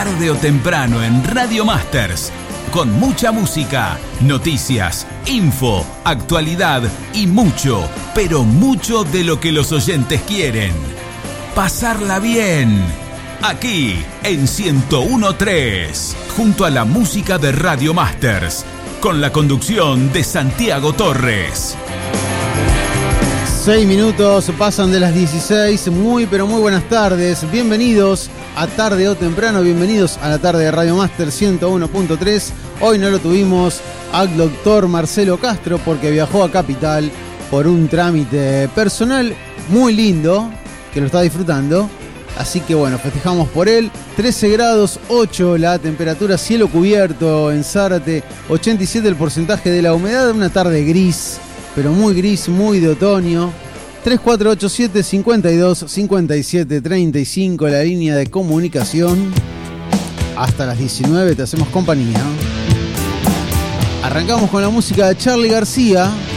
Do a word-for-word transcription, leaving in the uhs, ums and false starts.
Tarde o temprano en Radio Masters, con mucha música, noticias, info, actualidad y mucho, pero mucho de lo que los oyentes quieren. Pasarla bien, aquí en ciento uno punto tres, junto a la música de Radio Masters, con la conducción de Santiago Torres. Seis minutos pasan de las dieciséis, muy pero muy buenas tardes, bienvenidos a Tarde o Temprano, bienvenidos a la tarde de Radio Master ciento uno punto tres. Hoy no lo tuvimos al doctor Marcelo Castro porque viajó a Capital por un trámite personal muy lindo, que lo está disfrutando, así que bueno, festejamos por él. Trece grados ocho la temperatura, cielo cubierto en Zárate, ochenta y siete el porcentaje de la humedad, una tarde gris, pero muy gris, muy de otoño. Tres cuatro ocho siete, cinco dos, cinco siete, tres cinco, la línea de comunicación. Hasta las diecinueve te hacemos compañía. Arrancamos con la música de Charly García.